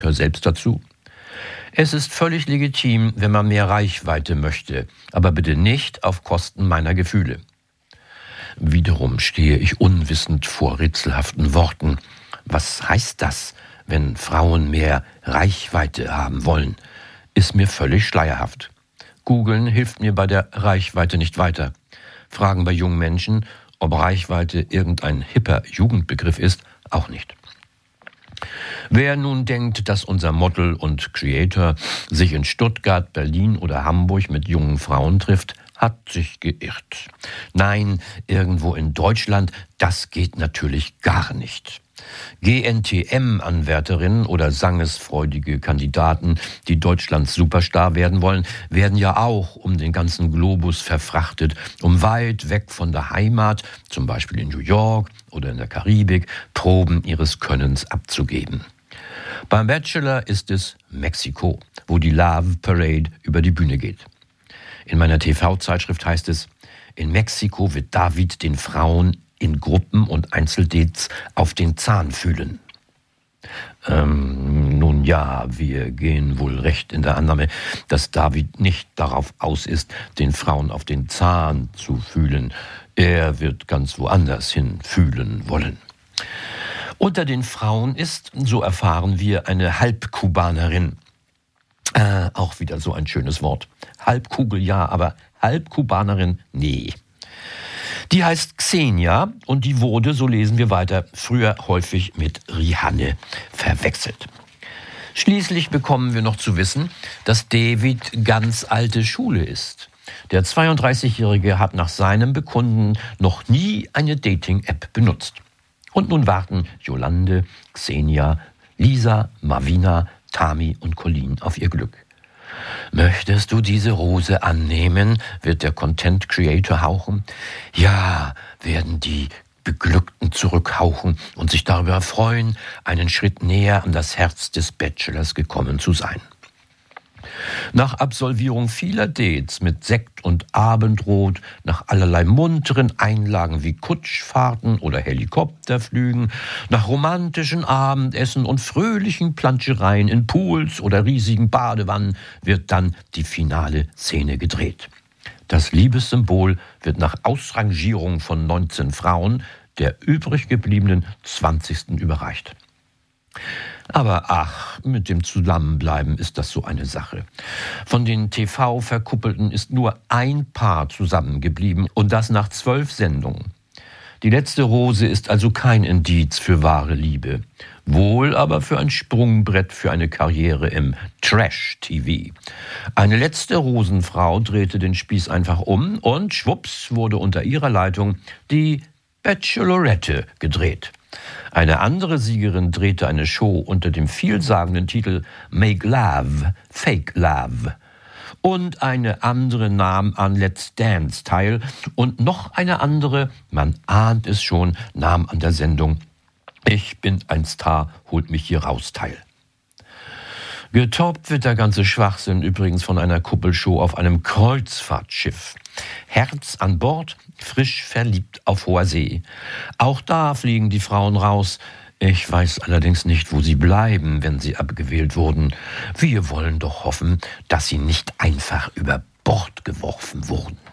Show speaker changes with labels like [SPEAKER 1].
[SPEAKER 1] Hör selbst dazu. Es ist völlig legitim, wenn man mehr Reichweite möchte, aber bitte nicht auf Kosten meiner Gefühle. Wiederum stehe ich unwissend vor rätselhaften Worten. Was heißt das, wenn Frauen mehr Reichweite haben wollen? Ist mir völlig schleierhaft. Googeln hilft mir bei der Reichweite nicht weiter. Fragen bei jungen Menschen, ob Reichweite irgendein hipper Jugendbegriff ist, auch nicht. Wer nun denkt, dass unser Model und Creator sich in Stuttgart, Berlin oder Hamburg mit jungen Frauen trifft, hat sich geirrt. Nein, irgendwo in Deutschland, das geht natürlich gar nicht. GNTM-Anwärterinnen oder sangesfreudige Kandidaten, die Deutschlands Superstar werden wollen, werden ja auch um den ganzen Globus verfrachtet, um weit weg von der Heimat, zum Beispiel in New York oder in der Karibik, Proben ihres Könnens abzugeben. Beim Bachelor ist es Mexiko, wo die Love Parade über die Bühne geht. In meiner TV-Zeitschrift heißt es, in Mexiko wird David den Frauen in Gruppen und Einzeldates auf den Zahn fühlen. Nun ja, wir gehen wohl recht in der Annahme, dass David nicht darauf aus ist, den Frauen auf den Zahn zu fühlen. Er wird ganz woanders hin fühlen wollen. Unter den Frauen ist, so erfahren wir, eine Halbkubanerin. Auch wieder so ein schönes Wort. Halbkugel ja, aber Halbkubanerin nee. Die heißt Xenia und die wurde, so lesen wir weiter, früher häufig mit Rihanne verwechselt. Schließlich bekommen wir noch zu wissen, dass David ganz alte Schule ist. Der 32-Jährige hat nach seinem Bekunden noch nie eine Dating-App benutzt. Und nun warten Jolande, Xenia, Lisa, Marvina, Tami und Colleen auf ihr Glück. Möchtest du diese Rose annehmen, wird der Content Creator hauchen. Ja, werden die Beglückten zurückhauchen und sich darüber freuen, einen Schritt näher an das Herz des Bachelors gekommen zu sein. Nach Absolvierung vieler Dates mit Sekt und Abendrot, nach allerlei munteren Einlagen wie Kutschfahrten oder Helikopterflügen, nach romantischen Abendessen und fröhlichen Planschereien in Pools oder riesigen Badewannen wird dann die finale Szene gedreht. Das Liebessymbol wird nach Ausrangierung von 19 Frauen der übrig gebliebenen 20. überreicht. Aber ach, mit dem Zusammenbleiben ist das so eine Sache. Von den TV-Verkuppelten ist nur ein Paar zusammengeblieben und das nach 12 Sendungen. Die letzte Rose ist also kein Indiz für wahre Liebe. Wohl aber für ein Sprungbrett für eine Karriere im Trash-TV. Eine letzte Rosenfrau drehte den Spieß einfach um und schwupps wurde unter ihrer Leitung die Bachelorette gedreht. Eine andere Siegerin drehte eine Show unter dem vielsagenden Titel Make Love, Fake Love. Und eine andere nahm an Let's Dance teil. Und noch eine andere, man ahnt es schon, nahm an der Sendung Ich bin ein Star, holt mich hier raus teil. Getoppt wird der ganze Schwachsinn übrigens von einer Kuppelshow auf einem Kreuzfahrtschiff. Herz an Bord, frisch verliebt auf hoher See. Auch da fliegen die Frauen raus. Ich weiß allerdings nicht, wo sie bleiben, wenn sie abgewählt wurden. Wir wollen doch hoffen, dass sie nicht einfach über Bord geworfen wurden.